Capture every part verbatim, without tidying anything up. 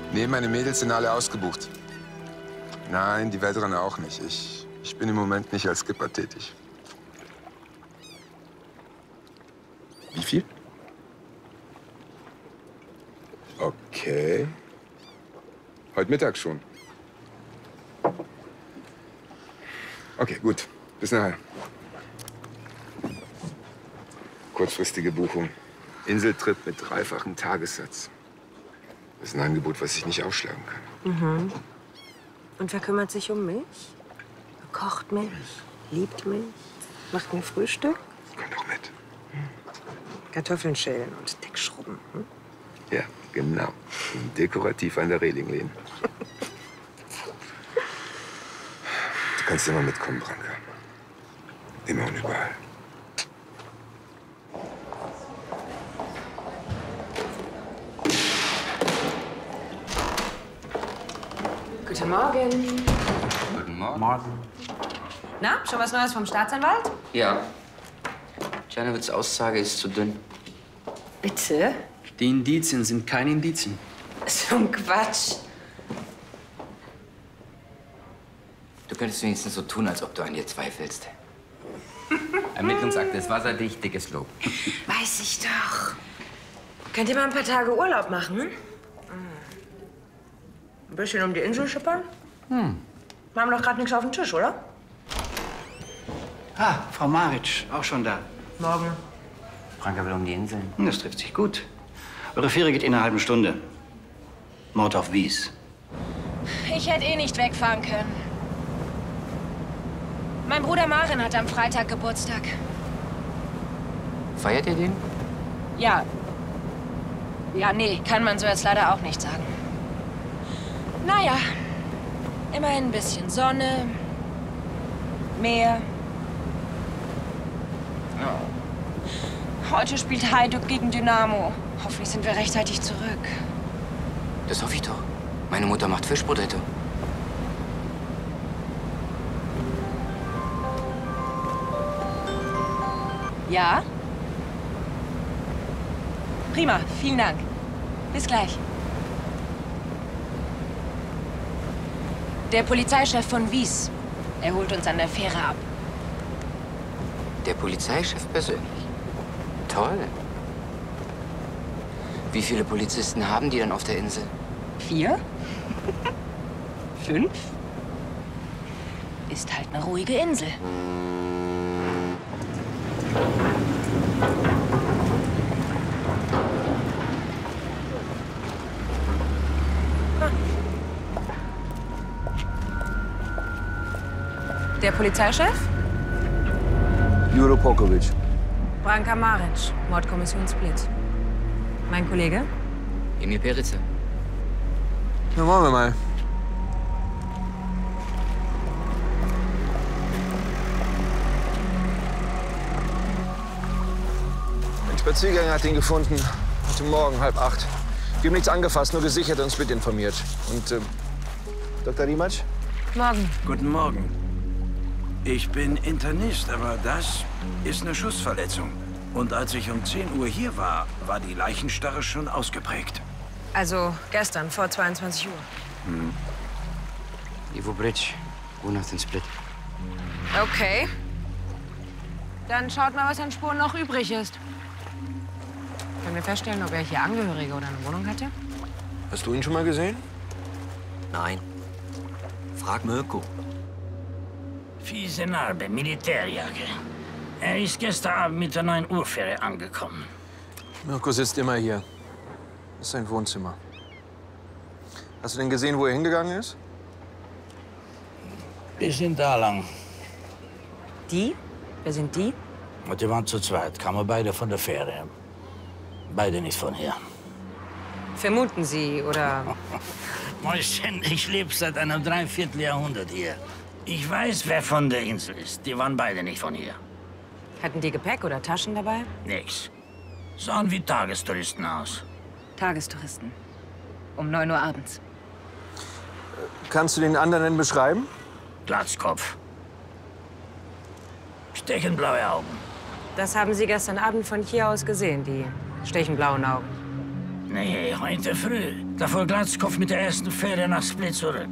Nee, meine Mädels sind alle ausgebucht. Nein, die Weltrenner auch nicht. Ich, ich bin im Moment nicht als Skipper tätig. Wie viel? Okay. Heute Mittag schon. Okay, gut. Bis nachher. Kurzfristige Buchung. Inseltrip mit dreifachem Tagessatz. Das ist ein Angebot, was ich nicht ausschlagen kann. Mhm. Und wer kümmert sich um mich? Kocht mich, liebt mich, macht mir Frühstück? Komm doch mit. Kartoffeln schälen und Deckschrubben. Hm? Ja, genau. Und dekorativ an der Reling lehnen. Du kannst immer mitkommen, Branka. Immer und überall. Guten Morgen. Guten Morgen. Morgen. Na, schon was Neues vom Staatsanwalt? Ja. Janowitz' Aussage ist zu dünn. Bitte? Die Indizien sind keine Indizien. So ein Quatsch. Du könntest wenigstens so tun, als ob du an dir zweifelst. Ermittlungsakte ist wasserdicht, dickes Lob. Weiß ich doch. Könnt ihr mal ein paar Tage Urlaub machen? Ein bisschen um die Insel schippern? Hm. Wir haben doch gerade nichts auf dem Tisch, oder? Ah, Frau Maric, auch schon da. Morgen. Branka will um die Inseln. Das trifft sich gut. Eure Fähre geht in einer halben Stunde. Mord auf Wies. Ich hätte eh nicht wegfahren können. Mein Bruder Maren hat am Freitag Geburtstag. Feiert ihr den? Ja. Ja, nee, kann man so jetzt leider auch nicht sagen. Naja, immerhin ein bisschen Sonne, Meer. Oh. Heute spielt Hajduk gegen Dynamo. Hoffentlich sind wir rechtzeitig zurück. Das hoffe ich doch. Meine Mutter macht Fischbrotette. Ja? Prima, vielen Dank. Bis gleich. Der Polizeichef von Wies. Er holt uns an der Fähre ab. Der Polizeichef persönlich? Toll. Wie viele Polizisten haben die dann auf der Insel? Vier? Fünf? Ist halt eine ruhige Insel. Der Polizeichef? Juro Pokovic. Branka Maric, Mordkommission Split. Mein Kollege? Emil Perica. Na, wollen wir mal. Ein Spaziergänger hat ihn gefunden. Heute Morgen, halb acht. Wir haben nichts angefasst, nur gesichert und Split informiert. Und, äh, Doktor Rimac? Morgen. Guten Morgen. Ich bin Internist, aber das ist eine Schussverletzung. Und als ich um zehn Uhr hier war, war die Leichenstarre schon ausgeprägt. Also gestern, vor zweiundzwanzig Uhr. Hm. Ivo Bridge, Wohnhaft in Split. Okay. Dann schaut mal, was an Spuren noch übrig ist. Können wir feststellen, ob er hier Angehörige oder eine Wohnung hatte? Hast du ihn schon mal gesehen? Nein. Frag Mirko. Fiese Narbe, Militärjacke. Er ist gestern Abend mit der neun Uhr Fähre angekommen. Mirko sitzt immer hier. Das ist sein Wohnzimmer. Hast du denn gesehen, wo er hingegangen ist? Wir sind da lang. Die? Wer sind die? Und die waren zu zweit, kamen beide von der Fähre. Beide nicht von hier. Vermuten Sie, oder? Mäuschen, ich lebe seit einem Dreivierteljahrhundert hier. Ich weiß, wer von der Insel ist. Die waren beide nicht von hier. Hatten die Gepäck oder Taschen dabei? Nix. Sahen wie Tagestouristen aus. Tagestouristen. Um neun Uhr abends. Kannst du den anderen denn beschreiben? Glatzkopf. Stechenblaue Augen. Das haben Sie gestern Abend von hier aus gesehen, die stechenblauen Augen. Nee, heute früh. Da fuhr Glatzkopf mit der ersten Fähre nach Split zurück.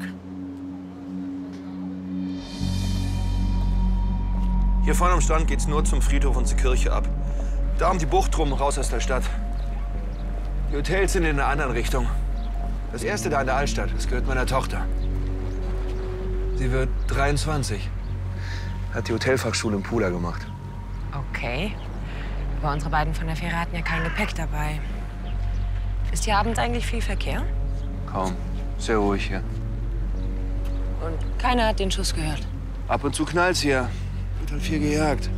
Hier vorne am Strand geht's nur zum Friedhof und zur Kirche ab. Da um die Bucht rum, raus aus der Stadt. Die Hotels sind in einer anderen Richtung. Das erste da in der Altstadt, das gehört meiner Tochter. Sie wird dreiundzwanzig. Hat die Hotelfachschule in Pula gemacht. Okay. Aber unsere beiden von der Fähre hatten ja kein Gepäck dabei. Ist hier abends eigentlich viel Verkehr? Kaum. Sehr ruhig hier. Und keiner hat den Schuss gehört? Ab und zu knallt's hier. Wird halt viel gejagt.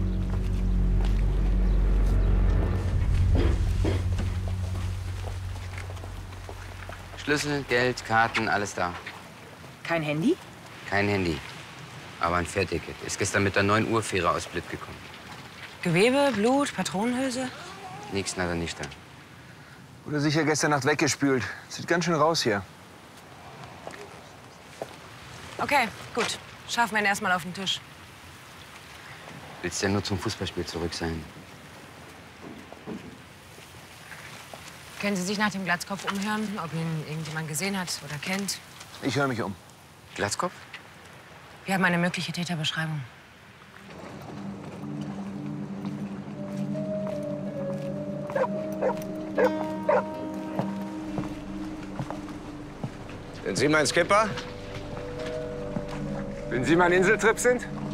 Schlüssel, Geld, Karten, alles da. Kein Handy? Kein Handy. Aber ein Fährticket. Ist gestern mit der neun Uhr Fähre aus Split gekommen. Gewebe, Blut, Patronenhülse? Nichts, nada, nicht da. Wurde sicher gestern Nacht weggespült. Sieht ganz schön raus hier. Okay, gut. Schaffen wir ihn erstmal auf den Tisch. Willst ja nur zum Fußballspiel zurück sein. Können Sie sich nach dem Glatzkopf umhören, ob ihn irgendjemand gesehen hat oder kennt? Ich höre mich um. Glatzkopf? Wir haben eine mögliche Täterbeschreibung. Sind Sie mein Skipper? Wenn Sie mein Inseltrip sind?